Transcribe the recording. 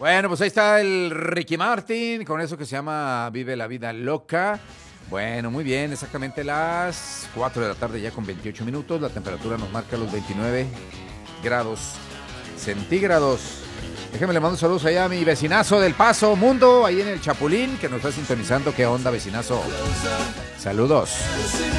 Bueno, pues ahí está el Ricky Martin con eso que se llama Vive la Vida Loca. Bueno, muy bien, exactamente las 4 de la tarde ya con 28 minutos. La temperatura nos marca los 29 grados centígrados. Déjame le mando saludos allá a mi vecinazo del Paso Mundo, ahí en el Chapulín, que nos está sintonizando. ¿Qué onda, vecinazo? Saludos.